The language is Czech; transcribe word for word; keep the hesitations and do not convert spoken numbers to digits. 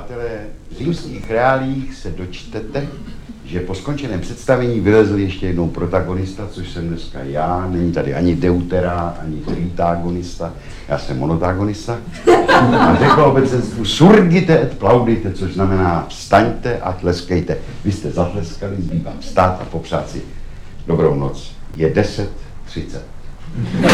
Přátelé, v římských reálích se dočtete, že po skončeném představení vylezl ještě jednou protagonista, což jsem dneska já, není tady ani deutera, ani tritagonista, já jsem monotagonista. A řekl obecenstvu surgite et plaudite, což znamená vstaňte a tleskejte. Vy jste zatleskali, zbývá vstát a popřát si dobrou noc. Je deset třicet.